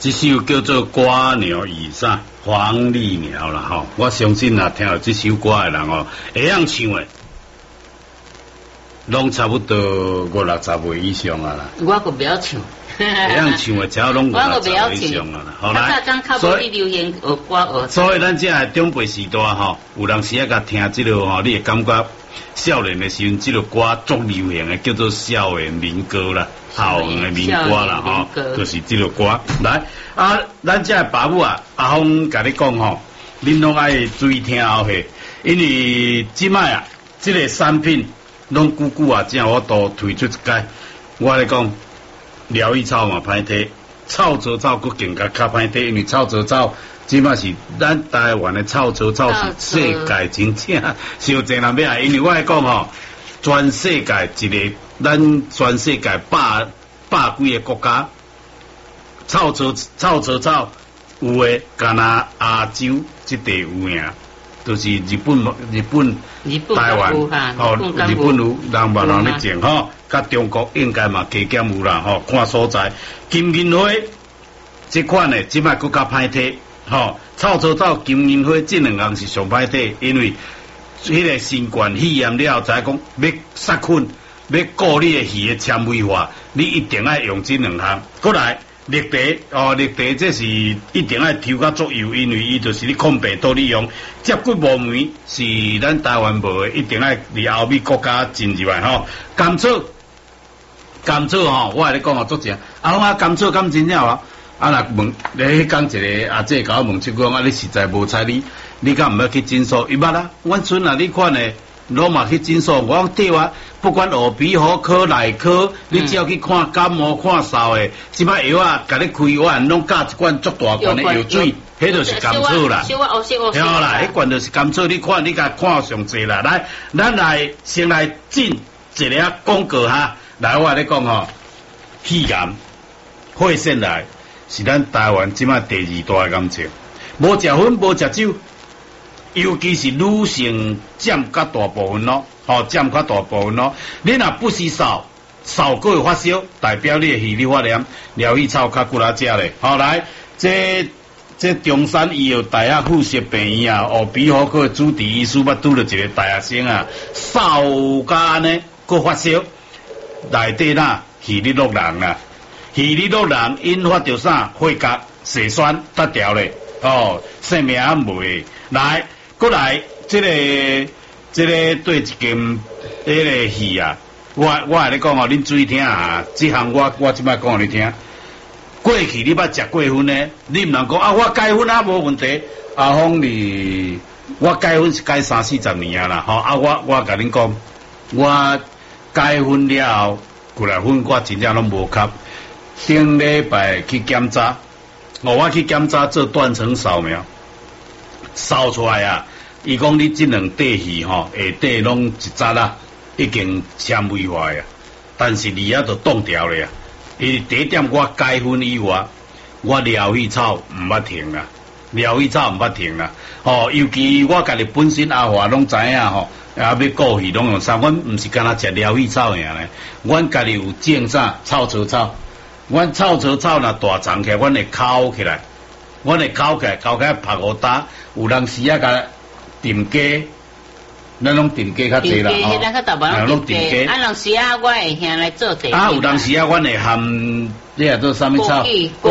这首叫做《瓜鸟与啥黄鹂鸟》啦吼，我相信啊，听到这首歌的人哦，会晓唱的，拢差不多50-60岁以上啊啦。 我可不要唱。 会晓唱的，只要拢50-60岁以上啊啦。好来，所以咱这长辈时代吼，有人时啊甲听这个吼，你会感觉少年的时阵，这个歌足流行的，叫做校园民歌啦。校园的民歌啦，吼，就是这个歌。来啊，咱这爸母啊，阿峰甲你讲吼，恁拢爱注意听后下，因为即摆啊，这个产品拢久啊，正我都推出一届。我来讲，疗愈草嘛歹摕，草蛇草佫更加较歹摕，因为草蛇草即摆是咱台湾的草蛇草是世界真正伤济人要爱，因为我来讲吼，全世界一个。咱全世界百几个国家，草蛇草有诶，敢若亚洲即地有影，就是日本、台湾，吼，日本有人万人咧种吼，甲中国应该嘛加减有啦吼，看所在。金银花即款诶，即摆佫较歹摕，吼，草蛇草、金银花这两项是上歹摕，因为迄个新冠肺炎了后，知讲要杀菌。要顾你的鱼的纤维化，你一定要用这两项。过来，绿茶绿茶这是一定要抽较足油，因为伊就是你抗病毒利用。接骨木梅是咱台湾无的，一定要离欧美国家进入来吼。甘草吼，我来讲哦，足正。甘草敢真正啊？若问，迄讲一个阿姐甲我问出讲，你实在无猜你敢毋要去诊所？伊捌啦，阮村啊，你看呢？拢嘛去诊所，我讲对啊，不管耳鼻喉科、内科，你只要去看感冒、看嗽的，即摆药啊，甲你开完，拢加一罐足大罐的药水，迄就是甘草啦。对啦，迄罐就是甘草，你看你甲看上济啦。来，咱来先来进一个广告哈。来，我咧讲吼，肺癌、肺腺癌是咱台湾即摆第2大的癌症，无食薰，无食酒。尤其是女性占较大部分咯，占较大部分咯。你若不是嗽佫会发烧，代表你的气力发炎，疗愈草较骨力食咧。好来，这中山医药大学附设病院啊，耳鼻喉科主治医师捌拄着一个大学生啊，嗽甲呢，佫发烧，内底呐气力落人啊，气力落人引发着啥？血压、血栓达调咧，性命也袂来。过来，这个对一件迄个戏啊，我来讲哦，恁注意听啊，这项我即摆讲互你听。过去你捌食过薰呢？你毋能讲啊，我戒薰啊无问题。阿峰你，我戒薰是戒30-40年啊啦，我甲恁讲，我戒薰了后，过来薰我真正拢无吸。顶礼拜去检查，我去检查做断层扫描，扫出来啊。伊讲你这两块鱼吼，下底拢一扎啦，已经纤维化呀，但是你啊都冻掉了呀。伊第一点我戒薰以外，我疗愈草毋捌停啦，疗愈草毋捌停啦。尤其我家己本身阿华拢知影吼，要顾鱼拢用啥？阮毋是干那食疗愈草尔咧，阮家己有种啥草蛇草，阮草蛇草若大长起来，阮会烤起来，烤起来拍互打，有人时啊甲。炖鸡，咱拢炖鸡较济啦，拢炖鸡。 啊，人时啊，我会兄来做地。 有当时啊，阮会含，你啊做啥物草？